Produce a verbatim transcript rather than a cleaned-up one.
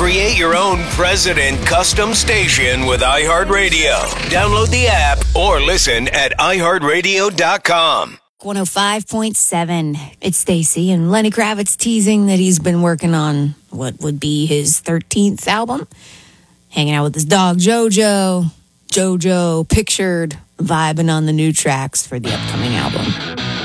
Create your own President custom station with iHeartRadio. Download the app or listen at i heart radio dot com. one oh five point seven. It's Stacey, and Lenny Kravitz teasing that he's been working on what would be his thirteenth album. Hanging out with his dog, Jojo. Jojo pictured vibing on the new tracks for the upcoming album.